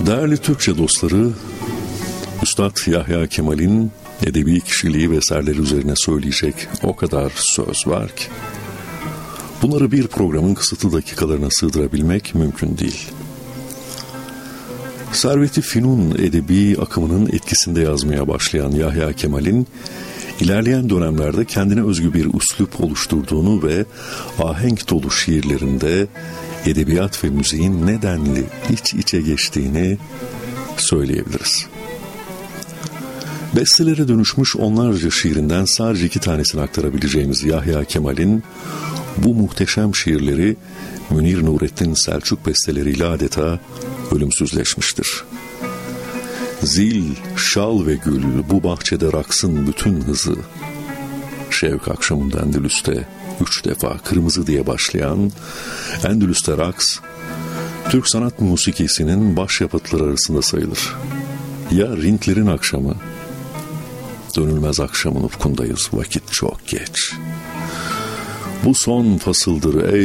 Değerli Türkçe dostları, Üstad Yahya Kemal'in edebi kişiliği ve eserleri üzerine söyleyecek o kadar söz var ki, bunları bir programın kısıtlı dakikalarına sığdırabilmek mümkün değil. Servet-i Fünun edebi akımının etkisinde yazmaya başlayan Yahya Kemal'in, ilerleyen dönemlerde kendine özgü bir üslup oluşturduğunu ve ahenk dolu şiirlerinde edebiyat ve müziğin nedenli iç içe geçtiğini söyleyebiliriz. Bestelere dönüşmüş onlarca şiirinden sadece 2 tanesini aktarabileceğimiz Yahya Kemal'in bu muhteşem şiirleri Münir Nurettin Selçuk besteleriyle adeta ölümsüzleşmiştir. Zil, şal ve gül bu bahçede raksın bütün hızı. Şevk akşamında Endülüs'te 3 defa kırmızı diye başlayan Endülüs'te raks, Türk sanat musikisinin başyapıtları arasında sayılır. Ya Rintlerin akşamı, dönülmez akşamın ufkundayız, vakit çok geç. Bu son fasıldır ey